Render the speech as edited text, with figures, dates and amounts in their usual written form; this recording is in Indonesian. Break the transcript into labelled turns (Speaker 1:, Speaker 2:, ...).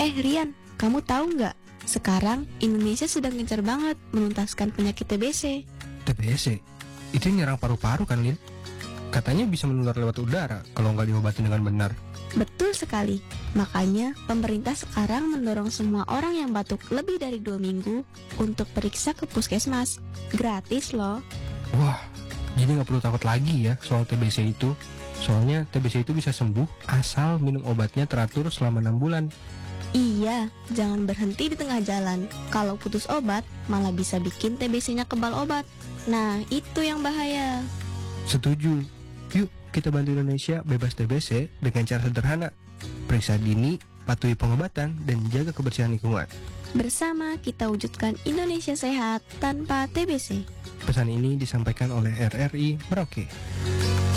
Speaker 1: Rian, kamu tahu nggak? Sekarang Indonesia sedang gencar banget menuntaskan penyakit TBC.
Speaker 2: TBC? Itu yang nyerang paru-paru kan, Lin? Katanya bisa menular lewat udara kalau nggak diobati dengan benar.
Speaker 1: Betul sekali. Makanya pemerintah sekarang mendorong semua orang yang batuk lebih dari 2 minggu untuk periksa ke puskesmas. Gratis loh.
Speaker 2: Wah, jadi nggak perlu takut lagi ya soal TBC itu. Soalnya TBC itu bisa sembuh asal minum obatnya teratur selama 6 bulan.
Speaker 1: Iya, jangan berhenti di tengah jalan. Kalau putus obat, malah bisa bikin TBC-nya kebal obat. Nah, itu yang bahaya.
Speaker 2: Setuju. Yuk, kita bantu Indonesia bebas TBC dengan cara sederhana. Periksa dini, patuhi pengobatan, dan jaga kebersihan lingkungan.
Speaker 1: Bersama kita wujudkan Indonesia sehat tanpa TBC.
Speaker 2: Pesan ini disampaikan oleh RRI Merauke.